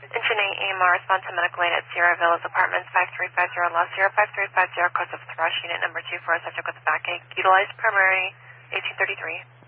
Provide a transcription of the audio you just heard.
Engineering EMR, respond to medical aid at Sierra Villas Apartments, 5350 Los Sierra 5350, cause of thrush, unit number 2 for a subject with backache. Utilize primary 1833.